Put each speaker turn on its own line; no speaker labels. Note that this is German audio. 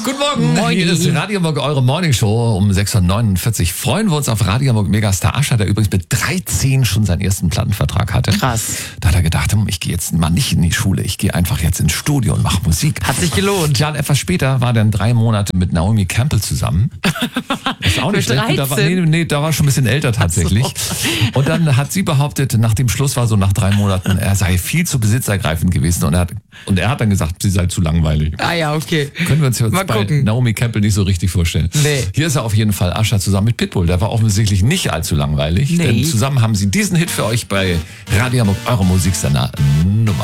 Guten Morgen,
Moin.
Hier ist Radio Hamburg, eure Morningshow um 6.49 Uhr. Freuen wir uns auf Radio Hamburg Megastar Ascher, der übrigens mit 13 schon seinen ersten Plattenvertrag hatte.
Krass.
Da hat er gedacht, ich gehe jetzt mal nicht in die Schule, ich gehe einfach jetzt ins Studio und mache Musik.
Hat sich gelohnt.
Ja, und etwas später war er dann 3 Monate mit Naomi Campbell zusammen. Ist auch nicht
Mit
schlecht. Da war,
13?
da war schon ein bisschen älter tatsächlich.
Ach
Und dann hat sie behauptet, nach dem Schluss war so nach 3 Monaten, er sei viel zu besitzergreifend gewesen und er hat dann gesagt, sie sei zu langweilig.
Ah ja, okay.
Können wir uns jetzt
Mal
bei
gucken.
Naomi Campbell nicht so richtig vorstellen.
Nee.
Hier ist er auf jeden Fall, Ascher zusammen mit Pitbull. Der war offensichtlich nicht allzu langweilig.
Nee.
Denn zusammen haben sie diesen Hit für euch bei Radio Hamburg, eure Musiksender Nummer